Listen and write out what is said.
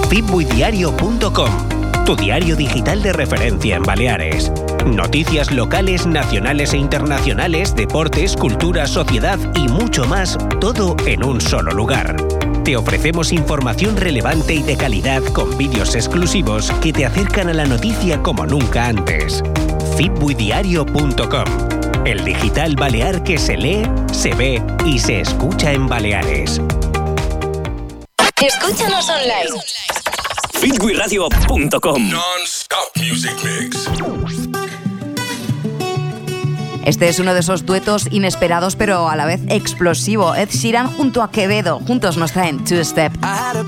fitbuidiario.com, tu diario digital de referencia en Baleares. Noticias locales, nacionales e internacionales, deportes, cultura, sociedad y mucho más, todo en un solo lugar. Te ofrecemos información relevante y de calidad con vídeos exclusivos que te acercan a la noticia como nunca antes. fitbuidiario.com, el digital balear que se lee, se ve y se escucha en Baleares. Escúchanos online. fitbuiradio.com. Non-stop music mix. Este es uno de esos duetos inesperados pero a la vez explosivo. Ed Sheeran junto a Quevedo. Juntos nos traen Two Step.